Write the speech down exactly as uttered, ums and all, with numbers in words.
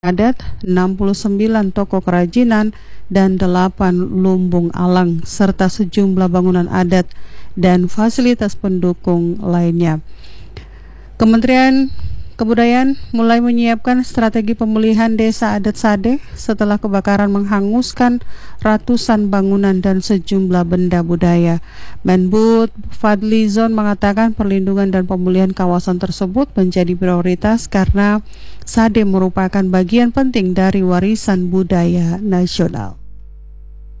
adat, enam puluh sembilan toko kerajinan, dan delapan lumbung alang, serta sejumlah bangunan adat dan fasilitas pendukung lainnya. Kementerian Kebudayaan mulai menyiapkan strategi pemulihan desa adat Sade setelah kebakaran menghanguskan ratusan bangunan dan sejumlah benda budaya. Menbud Fadlizon mengatakan perlindungan dan pemulihan kawasan tersebut menjadi prioritas karena Sade merupakan bagian penting dari warisan budaya nasional.